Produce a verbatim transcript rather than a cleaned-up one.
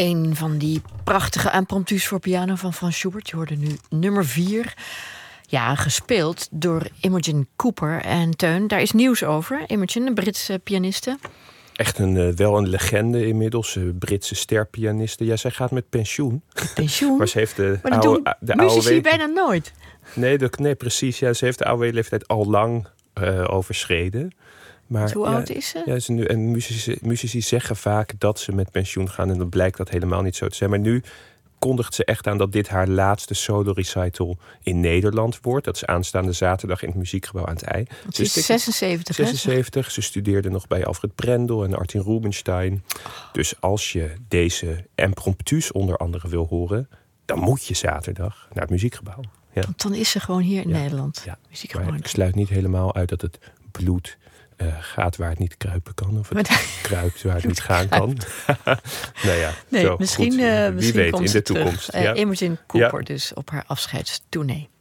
Een van die prachtige impromptus voor piano van Franz Schubert. Je hoorde nu nummer vier. Ja, gespeeld door Imogen Cooper. En Teun, daar is nieuws over. Imogen, een Britse pianiste. Echt een, uh, wel een legende inmiddels. Uh, Britse sterpianiste. Ja, zij gaat met pensioen. Pensioen? Maar ze heeft de maar dat oude, doen de muzici oude bijna nooit. Nee, de, nee, precies. Ja, ze heeft de A O W-leeftijd al lang uh, overschreden. Maar, hoe ja, oud is ze? Ja, ze nu, en muzici, muzici zeggen vaak dat ze met pensioen gaan. En dan blijkt dat helemaal niet zo te zijn. Maar nu kondigt ze echt aan dat dit haar laatste solo-recital in Nederland wordt. Dat is aanstaande zaterdag in het Muziekgebouw aan het IJ. Ze is zesenzeventig. zesenzeventig. Ze studeerde nog bij Alfred Brendel en Artin Rubinstein. Dus als je deze impromptus onder andere wil horen, dan moet je zaterdag naar het Muziekgebouw. Ja. Want dan is ze gewoon hier in ja. Nederland. Ja. Muziekgebouw. Maar ik sluit niet helemaal uit dat het bloed uh, gaat waar het niet kruipen kan. Of het maar kruipt waar het niet gaan kan. nou ja, nee, zo, misschien, goed. Uh, Wie misschien weet komt in de toekomst. Uh, ja. Imogen Cooper ja. dus op haar afscheidstournee.